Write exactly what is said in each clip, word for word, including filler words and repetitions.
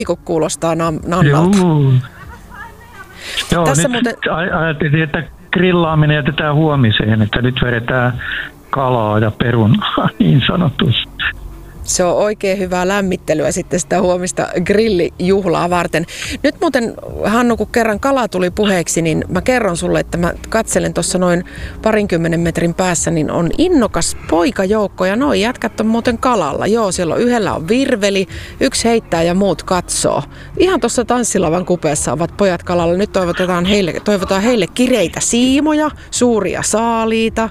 kuulostaa nam- nannalta. Joo, Joo Tässä nyt muuten... ajattelin, että grillaaminen jätetään huomiseen, että nyt vedetään kalaa ja perunaa niin sanotusti. Se on oikein hyvää lämmittelyä sitten sitä huomista grillijuhlaa varten. Nyt muuten, Hannu, kun kerran kala tuli puheeksi, niin mä kerron sulle, että mä katselen tuossa noin parinkymmenen metrin päässä, niin on innokas poikajoukko ja noi jätkät on muuten kalalla. Joo, siellä on yhdellä on virveli, yksi heittää ja muut katsoo. Ihan tuossa tanssilavan kupeessa ovat pojat kalalla. Nyt toivotetaan heille, toivotaan heille kireitä siimoja, suuria saaliita.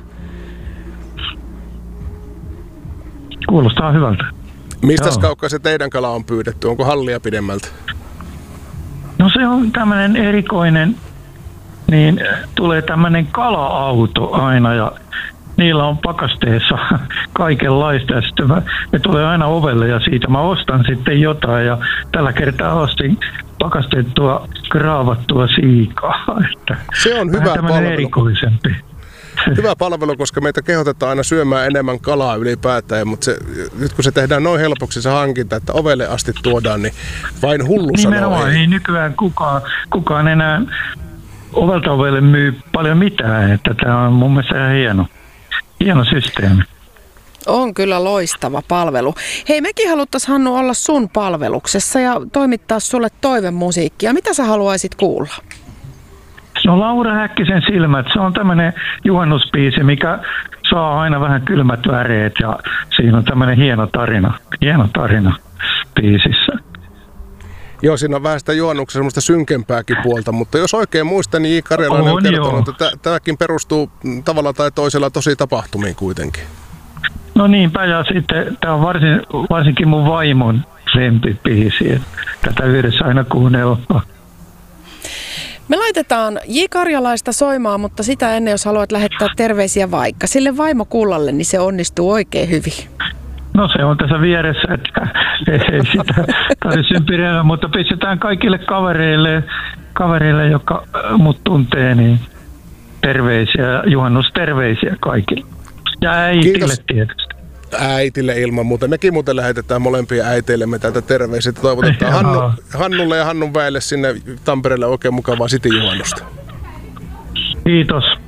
Kuulostaa hyvältä. Mistäs kaukaa se teidän kala on pyydetty? Onko hallia pidemmältä? No se on tämmöinen erikoinen, niin tulee tämmöinen kala-auto aina ja niillä on pakasteessa kaikenlaista ja sitten mä, ne tulee aina ovelle ja siitä mä ostan sitten jotain ja tällä kertaa ostin pakastettua, kraavattua siikaa. Että se on hyvä palvelu. Erikoisempi. Hyvä palvelu, koska meitä kehotetaan aina syömään enemmän kalaa ylipäätään, mutta se, nyt kun se tehdään noin helpoksi se hankinta, että ovelle asti tuodaan, niin vain hullu sanoo ei. Ei nykyään kukaan, kukaan enää ovelta ovelle myy paljon mitään, että tämä on mun mielestä ihan hieno, hieno systeemi. On kyllä loistava palvelu. Hei, mekin haluttaisiin, Hannu, olla sun palveluksessa ja toimittaa sulle toivemusiikkia. Mitä sä haluaisit kuulla? No Laura Häkkisen silmät, se on tämmöinen juhannuspiisi, mikä saa aina vähän kylmät väreet ja siinä on tämmöinen hieno tarina, hieno tarina biisissä. Joo, siinä on vähän sitä juhannuksen semmoista synkempääkin puolta, mutta jos oikein muistan, niin J. Karjalainen on kertonut, joo, että tämäkin perustuu tavalla tai toisella tosi tapahtumiin kuitenkin. No niinpä, ja sitten tämä on varsin, varsinkin mun vaimon lempibiisi, että tätä yhdessä aina kuunnellaan. Me laitetaan J. Karjalaista soimaan, mutta sitä ennen, jos haluat lähettää terveisiä vaikka sille vaimo Kullalle, niin se onnistuu oikein hyvin. No se on tässä vieressä, että ei sitä tarvitse ympiröidä, mutta pistetään kaikille kavereille, kavereille, jotka mut tuntee, niin terveisiä, juhannusterveisiä kaikille. Ja äitille Kiitos. Tietysti. Äitille ilman muuta. Mekin muuten lähetetään molempia äiteillemme täältä terveisiä. Toivotetaan Hannu, Hannulle ja Hannun väelle sinne Tampereelle oikein mukavaa City-juhannusta. Kiitos.